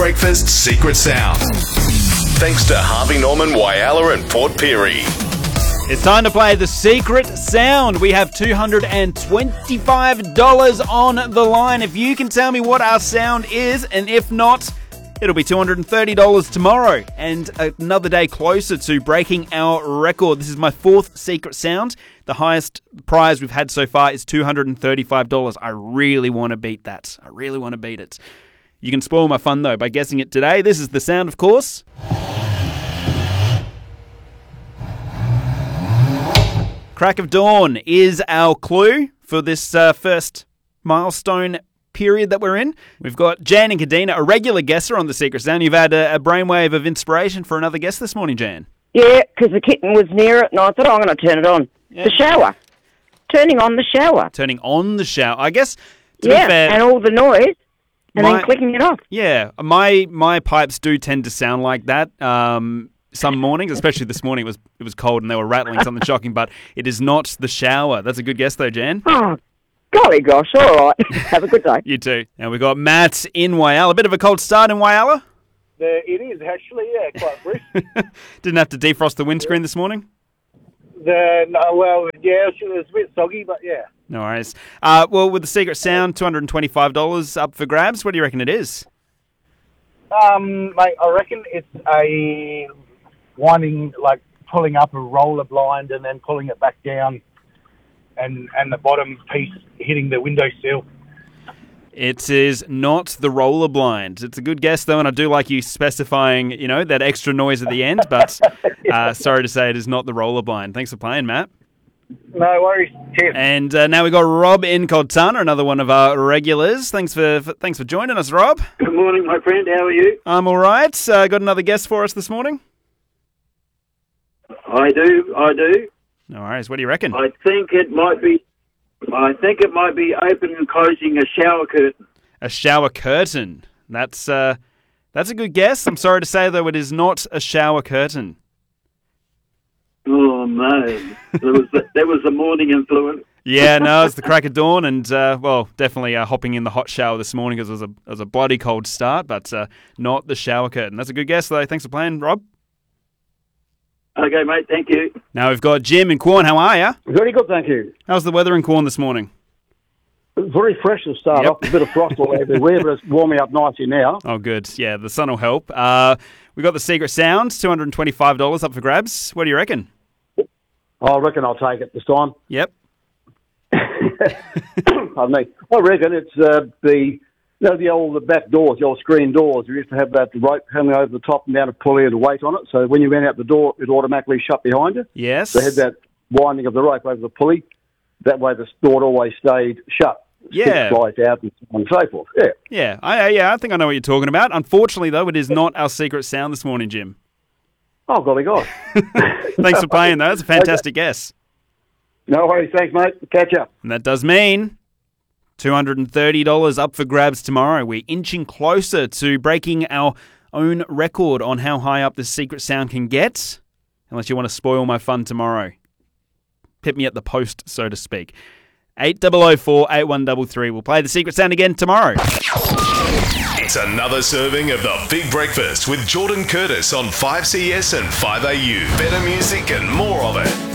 Breakfast Secret Sound. Thanks to Harvey Norman, Whyalla and Port Pirie. It's time to play the Secret Sound. We have $225 on the line. If you can tell me what our sound is, and if not, it'll be $230 tomorrow and another day closer to breaking our record. This is my fourth Secret Sound. The highest prize we've had so far is $235. I really want to beat that. I really want to beat it. You can spoil my fun, though, by guessing it today. This is the sound, of course. Crack of dawn is our clue for this first milestone period that we're in. We've got Jan and Kadina, a regular guesser on the Secret Sound. You've had a brainwave of inspiration for another guess this morning, Jan. Yeah, because the kitten was near it, and I thought, I'm going to turn it on. Yeah. The shower. Turning on the shower. Turning on the shower. I guess, to be fair, and all the noise, and then clicking it off. Yeah, my pipes do tend to sound like that. Some mornings, especially this morning, it was cold and they were rattling something shocking, but it is not the shower. That's a good guess, though, Jan. Oh, golly gosh, all right. Have a good day. You too. Now we've got Matt in Whyalla. A bit of a cold start in Whyalla? It is, actually, yeah, quite brisk. Didn't have to defrost the windscreen this morning? It was a bit soggy, but yeah. No worries. Well, with the Secret Sound, $225 up for grabs. What do you reckon it is? Mate, I reckon it's a winding, like pulling up a roller blind and then pulling it back down and the bottom piece hitting the windowsill. It is not the roller blind. It's a good guess, though, and I do like you specifying, that extra noise at the end, but sorry to say it is not the roller blind. Thanks for playing, Matt. No worries. Cheers. And now we've got Rob in Coltana, another one of our regulars. Thanks for joining us, Rob. Good morning, my friend. How are you? I'm all right. Got another guess for us this morning? I do. No worries. What do you reckon? I think it might be open and closing a shower curtain. A shower curtain. That's a good guess. I'm sorry to say, though, it is not a shower curtain. Oh, man. That was the morning influence. Yeah, no, it's the crack of dawn and, definitely hopping in the hot shower this morning because it was a bloody cold start, but not the shower curtain. That's a good guess, though. Thanks for playing, Rob. Okay, mate. Thank you. Now we've got Jim in Quorn. How are you? Very good, thank you. How's the weather in Quorn this morning? Very fresh to start off. A bit of frost all everywhere, but it's warming up nicely now. Oh, good. Yeah, the sun will help. We've got the Secret Sound, $225 up for grabs. What do you reckon? I reckon I'll take it this time. Yep. Pardon me. I reckon it's the back doors, the old screen doors. We used to have that rope hanging over the top and down a pulley and a weight on it. So when you went out the door, it automatically shut behind you. Yes. They had that winding of the rope over the pulley. That way the door always stayed shut. Yeah. Flies out and so on and so forth. Yeah. Yeah. I think I know what you're talking about. Unfortunately, though, it is not our Secret Sound this morning, Jim. Oh, golly God. Thanks for playing, though. That's a fantastic guess. No worries. Thanks, mate. Catch up. And that does mean $230 up for grabs tomorrow. We're inching closer to breaking our own record on how high up the Secret Sound can get, unless you want to spoil my fun tomorrow. Hit me at the post, so to speak. 8004-8133. We'll play the Secret Sound again tomorrow. It's another serving of the Big Breakfast with Jordan Curtis on 5CS and 5AU. Better music and more of it.